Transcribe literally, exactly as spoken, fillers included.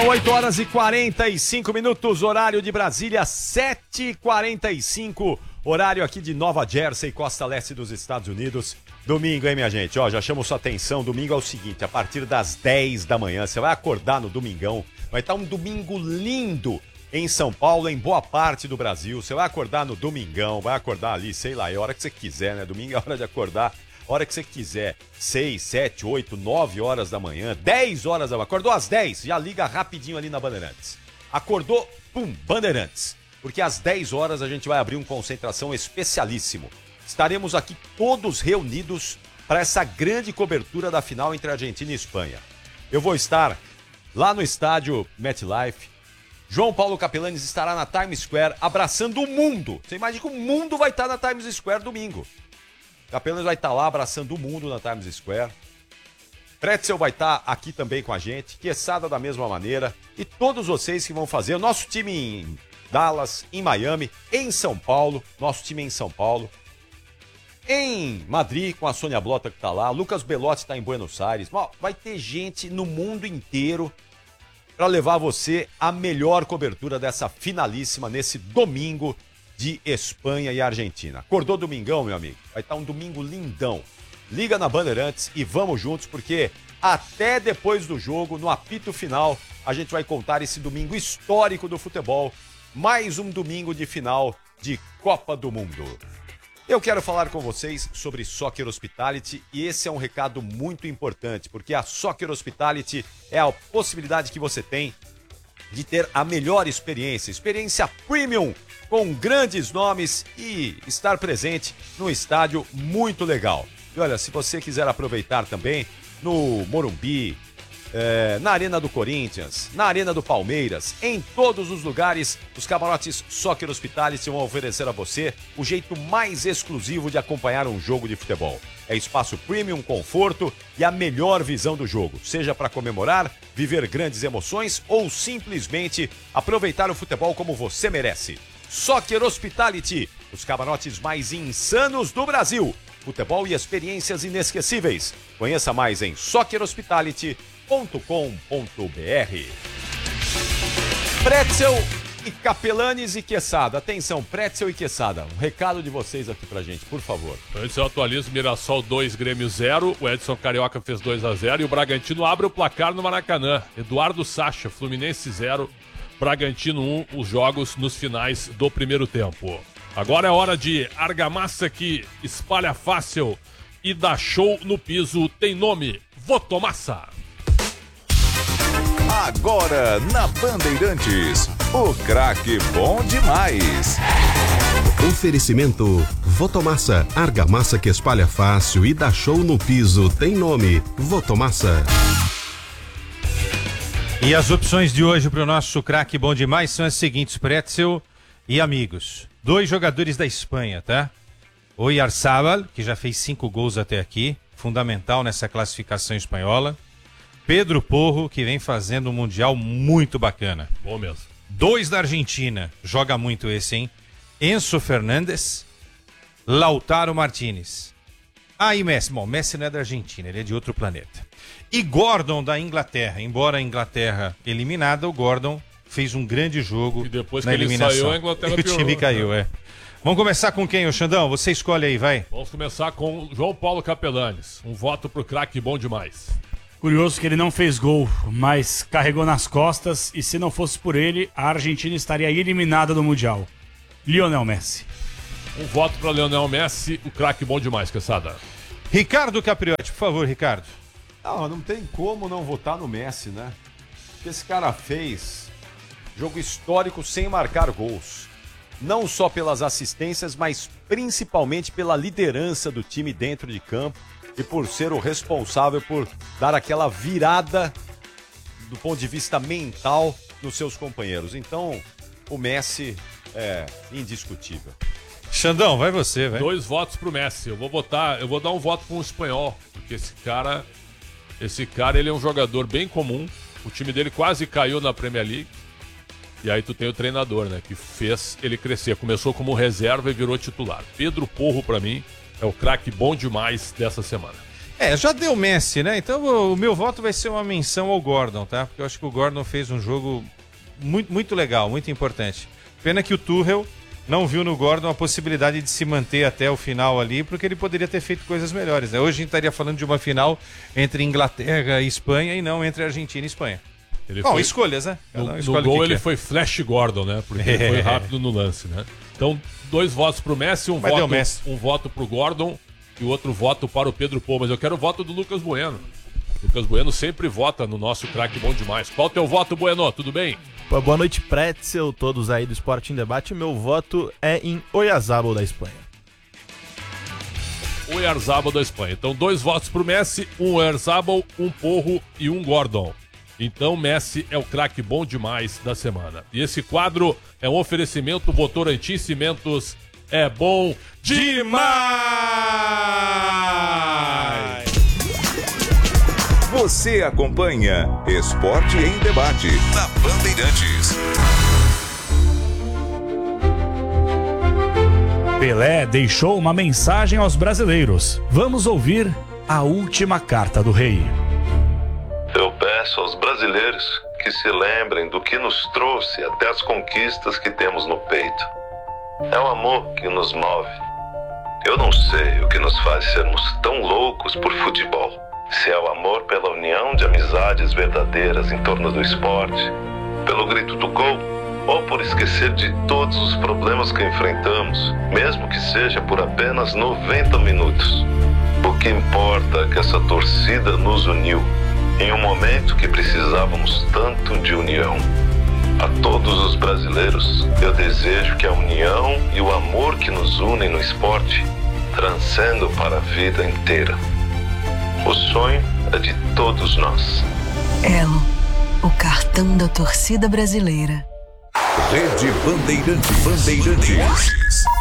oito horas e quarenta e cinco minutos, horário de Brasília, sete e quarenta e cinco, horário aqui de Nova Jersey, costa leste dos Estados Unidos. Domingo, hein, minha gente? Ó, já chamo sua atenção, domingo é o seguinte, a partir das dez da manhã, você vai acordar no domingão, vai estar um domingo lindo em São Paulo, em boa parte do Brasil. Você vai acordar no domingão, vai acordar ali, sei lá, é a hora que você quiser, né? Domingo é a hora de acordar. Hora que você quiser, seis, sete, oito, nove horas da manhã, dez horas da manhã, acordou às dez, já liga rapidinho ali na Bandeirantes. Acordou, pum, Bandeirantes. Porque às dez horas a gente vai abrir um concentração especialíssimo. Estaremos aqui todos reunidos para essa grande cobertura da final entre Argentina e Espanha. Eu vou estar lá no estádio MetLife. João Paulo Capelanes estará na Times Square abraçando o mundo. Você imagina que o mundo vai estar na Times Square domingo. Capelanes vai estar lá abraçando o mundo na Times Square. Pretzel vai estar aqui também com a gente. Quesada da mesma maneira. E todos vocês que vão fazer. O nosso time em Dallas, em Miami, em São Paulo. Nosso time em São Paulo. Em Madrid, com a Sônia Blota que está lá. Lucas Belotti está em Buenos Aires. Vai ter gente no mundo inteiro para levar você a melhor cobertura dessa finalíssima nesse domingo de Espanha e Argentina. Acordou domingão, meu amigo? Vai estar um domingo lindão. Liga na Bandeirantes e vamos juntos, porque até depois do jogo, no apito final, a gente vai contar esse domingo histórico do futebol. Mais um domingo de final de Copa do Mundo. Eu quero falar com vocês sobre Soccer Hospitality e esse é um recado muito importante, porque a Soccer Hospitality é a possibilidade que você tem de ter a melhor experiência, experiência premium, com grandes nomes e estar presente num estádio muito legal. E olha, se você quiser aproveitar também no Morumbi, é, na Arena do Corinthians, na Arena do Palmeiras, em todos os lugares, os camarotes Soccer Hospitality vão oferecer a você o jeito mais exclusivo de acompanhar um jogo de futebol. É espaço premium, conforto e a melhor visão do jogo, seja para comemorar, viver grandes emoções ou simplesmente aproveitar o futebol como você merece. Soccer Hospitality, os camarotes mais insanos do Brasil. Futebol e experiências inesquecíveis. Conheça mais em soccer hospitality ponto com ponto b r. Pretzel e Capelanes e Quesada. Atenção, Pretzel e Quesada. Um recado de vocês aqui pra gente, por favor. Antes eu atualizo, Mirassol dois, Grêmio zero. O Edson Carioca fez dois a zero e o Bragantino abre o placar no Maracanã. Eduardo Sacha, Fluminense zero. Bragantino um, os jogos nos finais do primeiro tempo. Agora é hora de argamassa que espalha fácil e dá show no piso. Tem nome, Votomassa. Agora na Bandeirantes, o craque bom demais. Oferecimento Votomassa, argamassa que espalha fácil e dá show no piso. Tem nome, Votomassa. E as opções de hoje para o nosso craque bom demais são as seguintes, Pretzel e amigos. Dois jogadores da Espanha, tá? Oyarzábal, que já fez cinco gols até aqui, fundamental nessa classificação espanhola. Pedro Porro, que vem fazendo um mundial muito bacana. Bom mesmo. Dois da Argentina, joga muito esse, hein? Enzo Fernandes, Lautaro Martínez. Ah, e Messi. Bom, Messi não é da Argentina, ele é de outro planeta. E Gordon da Inglaterra. Embora a Inglaterra eliminada, o Gordon fez um grande jogo. E depois na que ele eliminação. saiu, a Inglaterra o time caiu, é. Vamos começar com quem, ô Xandão? Você escolhe aí, vai. Vamos começar com João Paulo Capelanes. Um voto pro craque bom demais. Curioso que ele não fez gol, mas carregou nas costas e se não fosse por ele, a Argentina estaria eliminada do Mundial. Lionel Messi. Um voto para Lionel Messi, o craque bom demais, Quesada. Ricardo Capriotti, por favor, Ricardo. Não, não tem como não votar no Messi, né? O que esse cara fez, jogo histórico sem marcar gols. Não só pelas assistências, mas principalmente pela liderança do time dentro de campo e por ser o responsável por dar aquela virada do ponto de vista mental nos seus companheiros. Então, o Messi é indiscutível. Xandão, vai você, vai. Dois votos pro Messi. Eu vou votar, eu vou dar um voto para um espanhol, porque esse cara, esse cara, ele é um jogador bem comum. O time dele quase caiu na Premier League. E aí tu tem o treinador, né, que fez ele crescer. Começou como reserva e virou titular. Pedro Porro, pra mim, é o craque bom demais dessa semana. É, já deu Messi, né? Então o, o meu voto vai ser uma menção ao Gordon, tá? Porque eu acho que o Gordon fez um jogo muito, muito legal, muito importante. Pena que o Tuchel não viu no Gordon a possibilidade de se manter até o final ali, porque ele poderia ter feito coisas melhores, né? Hoje a gente estaria falando de uma final entre Inglaterra e Espanha e não entre Argentina e Espanha. Ele Bom, foi... escolhas, né? No, Cada um no escolhe o gol que ele quer. foi Flash Gordon, né? Porque ele foi rápido no lance, né? Então, dois votos pro Messi, um, Mas deu voto, Messi. um voto pro Gordon e o outro voto para o Pedro Paul. Mas eu quero o voto do Lucas Bueno. Lucas Bueno sempre vota no nosso craque bom demais. Qual o teu voto, Bueno? Tudo bem? Boa noite, Pretzel, todos aí do Esporte em Debate. Meu voto é em Oyarzabal, da Espanha. O Oyarzabal da Espanha. Então, dois votos pro Messi, um Oyarzabal, um Porro e um Gordon. Então, Messi é o craque bom demais da semana. E esse quadro é um oferecimento Votorantim Cimentos. É bom demais! Você acompanha Esporte em Debate na Bandeirantes. Pelé deixou uma mensagem aos brasileiros. Vamos ouvir a última carta do rei. Eu peço aos brasileiros que se lembrem do que nos trouxe até as conquistas que temos no peito. É o amor que nos move. Eu não sei o que nos faz sermos tão loucos por futebol. Se é o amor pela união de amizades verdadeiras em torno do esporte, pelo grito do gol, ou por esquecer de todos os problemas que enfrentamos, mesmo que seja por apenas noventa minutos. O que importa é que essa torcida nos uniu, em um momento que precisávamos tanto de união. A todos os brasileiros, eu desejo que a união e o amor que nos unem no esporte transcendam para a vida inteira. O sonho é de todos nós. Elo, o cartão da torcida brasileira. Rede Bandeirantes. Bandeirantes.